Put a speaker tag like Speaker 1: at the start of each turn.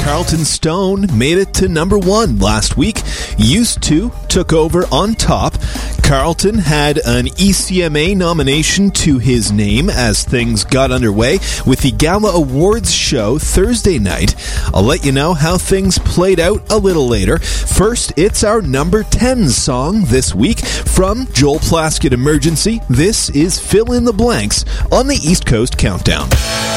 Speaker 1: Carlton Stone made it to number 1 last week. Used To took over on top. Carlton had an ECMA nomination to his name as things got underway with the Gala Awards show Thursday night. I'll let you know how things played out a little later. First, it's our number 10 song this week from Joel Plaskett Emergency. This is Fill in the Blanks on the East Coast Countdown.